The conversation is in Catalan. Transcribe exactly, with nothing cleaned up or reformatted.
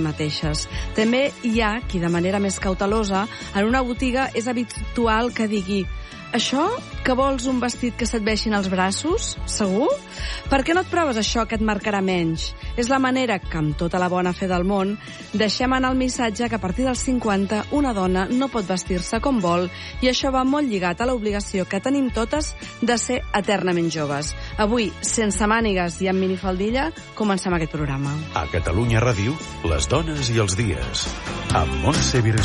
mateixes. També hi ha qui, de manera més cautelosa, en una botiga és habitual que digui: això, que vols un vestit que se't veixin els braços? Segur? Per què no et proves això que et marcarà menys? És la manera que, amb tota la bona fe del món, deixem anar el missatge que a partir dels cinquanta una dona no pot vestir-se com vol, i això va molt lligat a l'obligació que tenim totes de ser eternament joves. Avui, sense mànigues i amb minifaldilla, comencem aquest programa. A Catalunya Ràdio, les dones i els dies, amb Montse Virgili.